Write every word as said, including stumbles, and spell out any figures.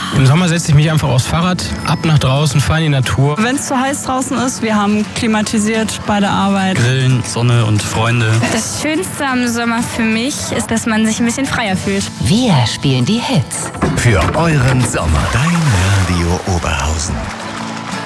Im Sommer setze ich mich einfach aufs Fahrrad, ab nach draußen, fahre in die Natur. Wenn es zu heiß draußen ist, wir haben klimatisiert bei der Arbeit. Grillen, Sonne und Freunde. Das Schönste am Sommer für mich ist, dass man sich ein bisschen freier fühlt. Wir spielen die Hits. Für euren Sommer. Dein Radio Oberhausen.